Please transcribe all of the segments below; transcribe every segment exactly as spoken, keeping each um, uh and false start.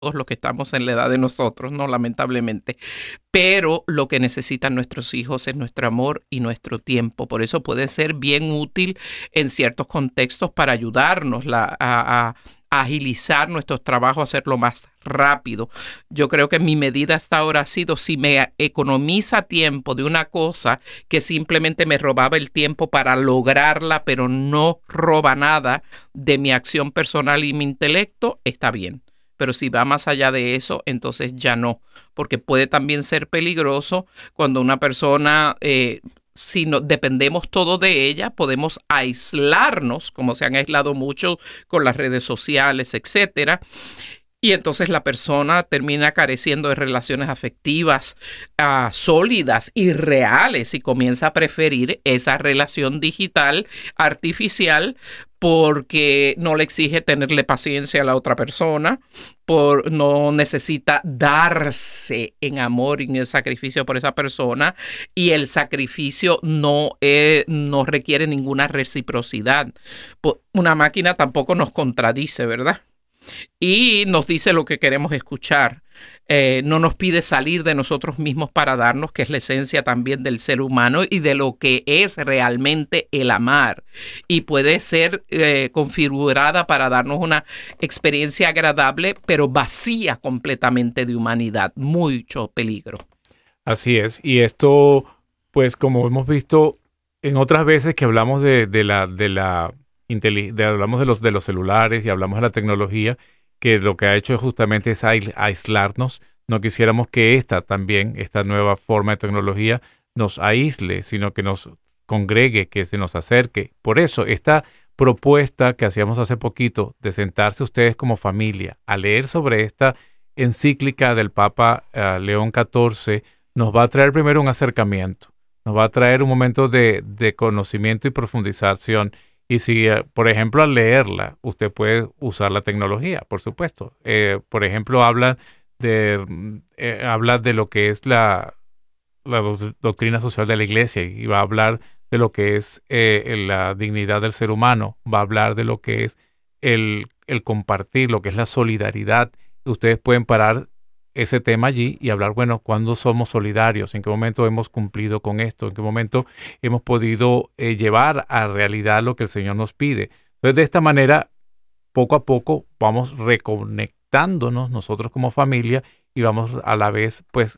todos los que estamos en la edad de nosotros, ¿no? Lamentablemente. Pero lo que necesitan nuestros hijos es nuestro amor y nuestro tiempo. Por eso puede ser bien útil en ciertos contextos para ayudarnos la, a, a agilizar nuestros trabajos, hacerlo más rápido. Yo creo que mi medida hasta ahora ha sido si me economiza tiempo de una cosa que simplemente me robaba el tiempo para lograrla, pero no roba nada de mi acción personal y mi intelecto, está bien. Pero si va más allá de eso, entonces ya no, porque puede también ser peligroso cuando una persona... Eh, si no, dependemos todo de ella, podemos aislarnos, como se han aislado mucho con las redes sociales, etcétera. Y entonces la persona termina careciendo de relaciones afectivas uh, sólidas y reales y comienza a preferir esa relación digital artificial porque no le exige tenerle paciencia a la otra persona, por, no necesita darse en amor y en el sacrificio por esa persona, y el sacrificio no, eh, no requiere ninguna reciprocidad. Una máquina tampoco nos contradice, ¿verdad? Y nos dice lo que queremos escuchar. Eh, no nos pide salir de nosotros mismos para darnos, que es la esencia también del ser humano y de lo que es realmente el amar. Y puede ser eh, configurada para darnos una experiencia agradable, pero vacía completamente de humanidad. Mucho peligro. Así es. Y esto, pues como hemos visto en otras veces que hablamos de, de la... De la De, hablamos de los, de los celulares y hablamos de la tecnología, que lo que ha hecho justamente es aislarnos. No quisiéramos que esta también, esta nueva forma de tecnología, nos aísle, sino que nos congregue, que se nos acerque. Por eso, esta propuesta que hacíamos hace poquito, de sentarse ustedes como familia a leer sobre esta encíclica del Papa uh, León catorce, nos va a traer primero un acercamiento, nos va a traer un momento de, de conocimiento y profundización. Y si, por ejemplo, al leerla, usted puede usar la tecnología, por supuesto. Eh, por ejemplo, habla de, eh, habla de lo que es la, la doctrina social de la Iglesia y va a hablar de lo que es eh, la dignidad del ser humano, va a hablar de lo que es el, el compartir, lo que es la solidaridad. Ustedes pueden parar ese tema allí y hablar, bueno, ¿cuándo somos solidarios? ¿En qué momento hemos cumplido con esto? ¿En qué momento hemos podido eh, llevar a realidad lo que el Señor nos pide? Entonces, de esta manera, poco a poco vamos reconectándonos nosotros como familia y vamos a la vez, pues,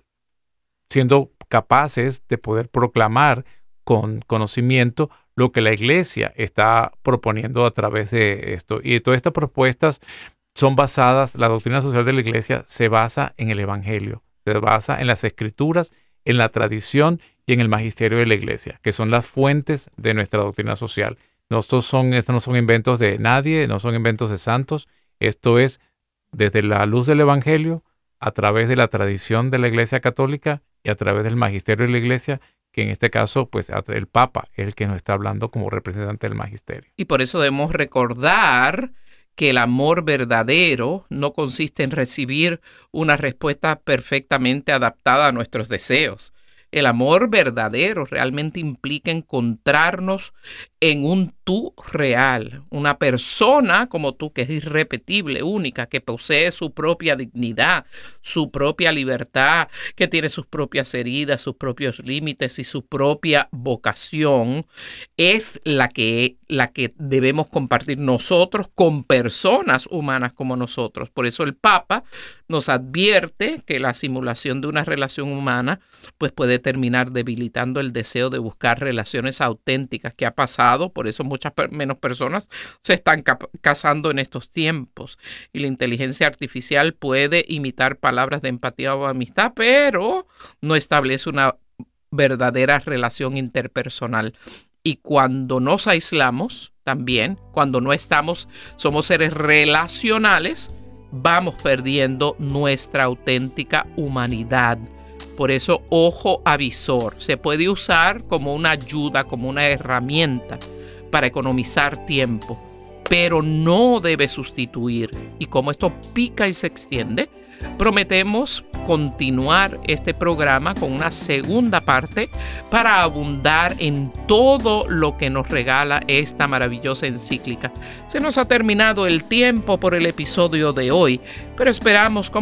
siendo capaces de poder proclamar con conocimiento lo que la Iglesia está proponiendo a través de esto. Y todas estas propuestas son basadas, la doctrina social de la Iglesia se basa en el Evangelio, se basa en las Escrituras, en la tradición y en el magisterio de la Iglesia, que son las fuentes de nuestra doctrina social. Estos, son, estos no son inventos de nadie, no son inventos de santos, esto es desde la luz del Evangelio, a través de la tradición de la Iglesia católica y a través del magisterio de la Iglesia, que en este caso, pues el Papa es el que nos está hablando como representante del magisterio. Y por eso debemos recordar que el amor verdadero no consiste en recibir una respuesta perfectamente adaptada a nuestros deseos. El amor verdadero realmente implica encontrarnos en un tú real, una persona como tú que es irrepetible, única, que posee su propia dignidad, su propia libertad, que tiene sus propias heridas, sus propios límites y su propia vocación, es la que, la que debemos compartir nosotros con personas humanas como nosotros. Por eso el Papa nos advierte que la simulación de una relación humana pues puede terminar debilitando el deseo de buscar relaciones auténticas que ha pasado. Por eso muchas per- menos personas se están cap- casando en estos tiempos. Y la inteligencia artificial puede imitar palabras de empatía o amistad, pero no establece una verdadera relación interpersonal. Y cuando nos aislamos, también, cuando no estamos, somos seres relacionales, vamos perdiendo nuestra auténtica humanidad. Por eso, ojo avisor, se puede usar como una ayuda, como una herramienta para economizar tiempo, pero no debe sustituir. Y como esto pica y se extiende, prometemos continuar este programa con una segunda parte para abundar en todo lo que nos regala esta maravillosa encíclica. Se nos ha terminado el tiempo por el episodio de hoy, pero esperamos